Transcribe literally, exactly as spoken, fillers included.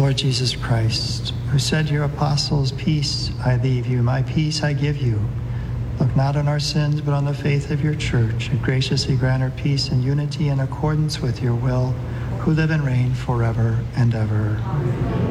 Lord Jesus Christ, who said to your apostles, "Peace I leave you, my peace I give you," look not on our sins, but on the faith of your church, and graciously grant her peace and unity in accordance with your will, who live and reign forever and ever.